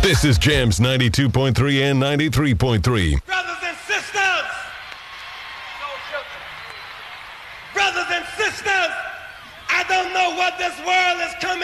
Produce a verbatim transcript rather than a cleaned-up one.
This is Jams ninety-two point three and ninety-three point three. Brothers and sisters, brothers and sisters, I don't know what this world is coming